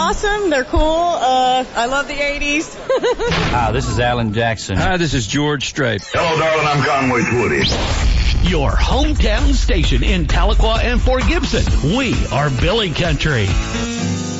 awesome. They're cool. I love the 80s. Hi, this is Alan Jackson. Hi, this is George Strait. Hello, darling. I'm Conway Twitty. Your hometown station in Tahlequah and Fort Gibson. We are Billy Country.